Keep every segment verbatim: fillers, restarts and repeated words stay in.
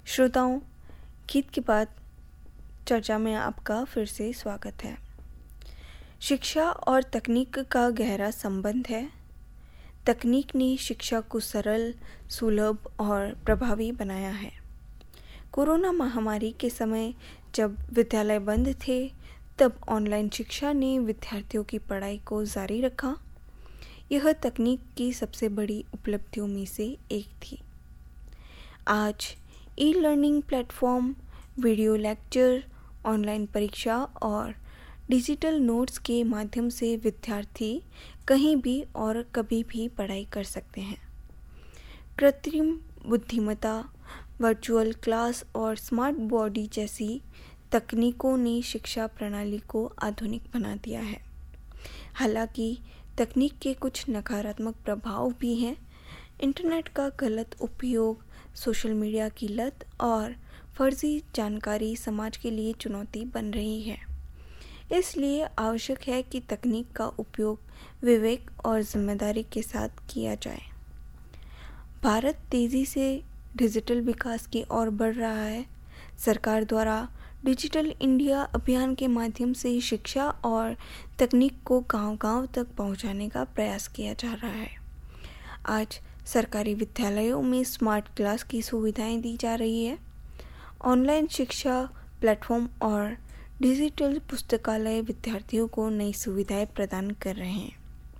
श्रोताओं, गीत के बाद चर्चा में आपका फिर से स्वागत है। शिक्षा और तकनीक का गहरा संबंध है। तकनीक ने शिक्षा को सरल, सुलभ और प्रभावी बनाया है। कोरोना महामारी के समय जब विद्यालय बंद थे, तब ऑनलाइन शिक्षा ने विद्यार्थियों की पढ़ाई को जारी रखा। यह तकनीक की सबसे बड़ी उपलब्धियों में से एक थी। आज e learning platform, video lecture, online परीक्षा और डिजिटल नोट्स के माध्यम से विद्यार्थी कहीं भी और कभी भी पढ़ाई कर सकते हैं। कृत्रिम बुद्धिमत्ता, वर्चुअल क्लास और स्मार्ट बोर्ड जैसी तकनीकों ने शिक्षा प्रणाली को आधुनिक बना दिया है। हालांकि तकनीक के कुछ नकारात्मक प्रभाव भी हैं। इंटरनेट का गलत उपयोग, सोशल मीडिया की लत और फर्जी जानकारी समाज के लिए चुनौती बन रही है। इसलिए आवश्यक है कि तकनीक का उपयोग विवेक और जिम्मेदारी के साथ किया जाए। भारत तेज़ी से डिजिटल विकास की ओर बढ़ रहा है। सरकार द्वारा डिजिटल इंडिया अभियान के माध्यम से शिक्षा और तकनीक को गांव-गांव तक पहुंचाने का प्रयास किया जा रहा है। आज सरकारी विद्यालयों में स्मार्ट क्लास की सुविधाएं दी जा रही है। ऑनलाइन शिक्षा प्लेटफॉर्म और डिजिटल पुस्तकालय विद्यार्थियों को नई सुविधाएं प्रदान कर रहे हैं।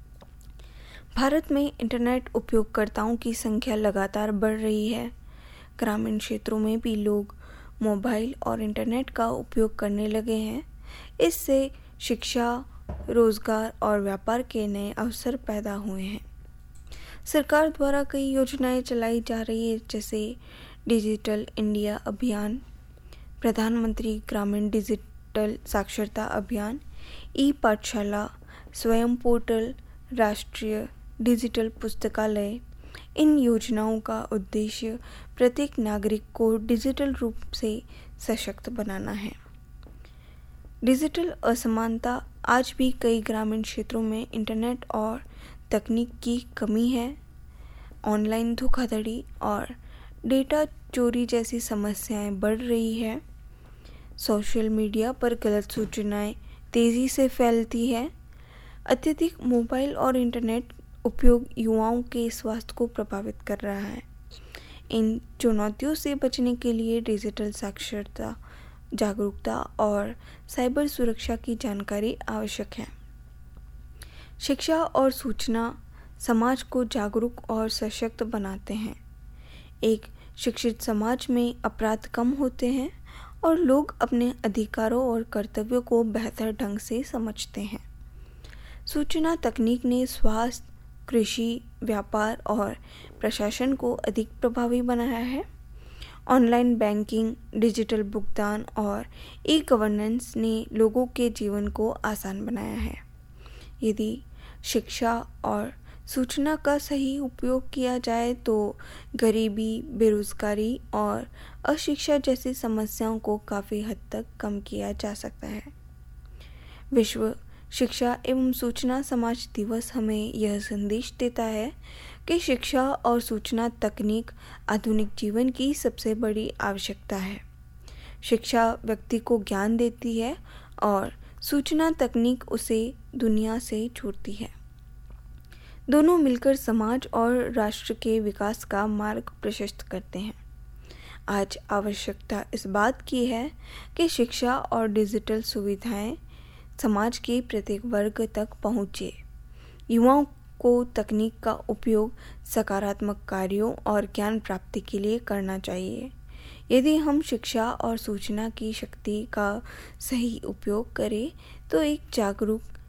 भारत में इंटरनेट उपयोगकर्ताओं की संख्या लगातार बढ़ रही है। ग्रामीण क्षेत्रों में भी लोग मोबाइल और इंटरनेट का उपयोग करने लगे हैं। इससे शिक्षा, रोजगार और व्यापार के नए अवसर पैदा हुए हैं। सरकार द्वारा कई योजनाएं चलाई जा रही है, जैसे डिजिटल इंडिया अभियान, प्रधानमंत्री ग्रामीण डिजिटल साक्षरता अभियान, ई पाठशाला, स्वयं पोर्टल, राष्ट्रीय डिजिटल पुस्तकालय। इन योजनाओं का उद्देश्य प्रत्येक नागरिक को डिजिटल रूप से सशक्त बनाना है। डिजिटल असमानता, आज भी कई ग्रामीण क्षेत्रों में इंटरनेट और तकनीक की कमी है। ऑनलाइन धोखाधड़ी और डेटा चोरी जैसी समस्याएं बढ़ रही है। सोशल मीडिया पर गलत सूचनाएं तेज़ी से फैलती है। अत्यधिक मोबाइल और इंटरनेट उपयोग युवाओं के स्वास्थ्य को प्रभावित कर रहा है। इन चुनौतियों से बचने के लिए डिजिटल साक्षरता, जागरूकता और साइबर सुरक्षा की जानकारी आवश्यक है। शिक्षा और सूचना समाज को जागरूक और सशक्त बनाते हैं। एक शिक्षित समाज में अपराध कम होते हैं और लोग अपने अधिकारों और कर्तव्यों को बेहतर ढंग से समझते हैं। सूचना तकनीक ने स्वास्थ्य, कृषि, व्यापार और प्रशासन को अधिक प्रभावी बनाया है। ऑनलाइन बैंकिंग, डिजिटल भुगतान और ई गवर्नेंस ने लोगों के जीवन को आसान बनाया है। यदि शिक्षा और सूचना का सही उपयोग किया जाए तो गरीबी, बेरोजगारी और अशिक्षा जैसी समस्याओं को काफ़ी हद तक कम किया जा सकता है। विश्व शिक्षा एवं सूचना समाज दिवस हमें यह संदेश देता है कि शिक्षा और सूचना तकनीक आधुनिक जीवन की सबसे बड़ी आवश्यकता है। शिक्षा व्यक्ति को ज्ञान देती है और सूचना तकनीक उसे दुनिया से जोड़ती है। दोनों मिलकर समाज और राष्ट्र के विकास का मार्ग प्रशस्त करते हैं। आज आवश्यकता इस बात की है कि शिक्षा और डिजिटल सुविधाएं समाज के प्रत्येक वर्ग तक पहुँचे। युवाओं को तकनीक का उपयोग सकारात्मक कार्यों और ज्ञान प्राप्ति के लिए करना चाहिए। यदि हम शिक्षा और सूचना की शक्ति का सही उपयोग करें तो एक जागरूक,